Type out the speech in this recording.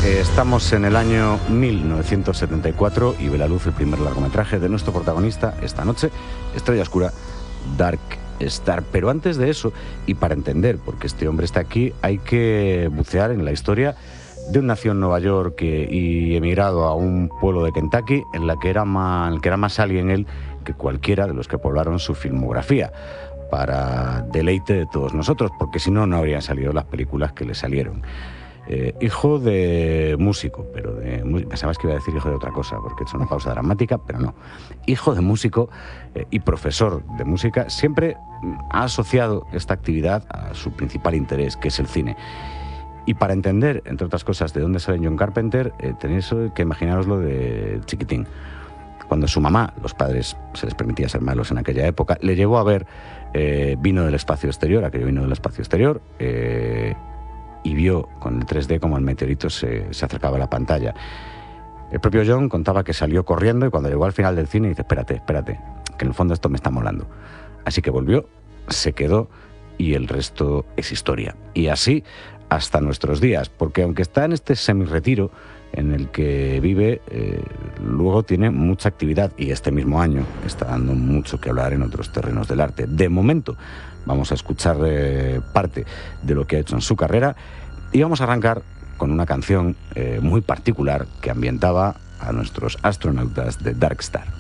Estamos en el año 1974 y ve la luz el primer largometraje de nuestro protagonista esta noche, Estrella Oscura, Dark Star. Pero antes de eso, y para entender por qué este hombre está aquí, hay que bucear en la historia de un nacido en Nueva York y emigrado a un pueblo de Kentucky en el que era más alien él que cualquiera de los que poblaron su filmografía, para deleite de todos nosotros, porque si no, no habrían salido las películas que le salieron. Hijo de músico, pero pensabas que iba a decir hijo de otra cosa, porque he hecho una pausa dramática, pero no. Hijo de músico y profesor de música, siempre ha asociado esta actividad a su principal interés, que es el cine. Y para entender, entre otras cosas, de dónde sale John Carpenter, tenéis que imaginaroslo de chiquitín. Cuando su mamá, los padres se les permitía ser malos en aquella época, le llevó a ver Vino del espacio exterior, aquello Vino del espacio exterior, y vio con el 3D como el meteorito se acercaba a la pantalla. El propio John contaba que salió corriendo y cuando llegó al final del cine dice, espérate, que en el fondo esto me está molando. Así que volvió, se quedó y el resto es historia. Y así hasta nuestros días, porque aunque está en este semi-retiro en el que vive, luego tiene mucha actividad y este mismo año está dando mucho que hablar en otros terrenos del arte. De momento vamos a escuchar parte de lo que ha hecho en su carrera y vamos a arrancar con una canción muy particular que ambientaba a nuestros astronautas de Dark Star.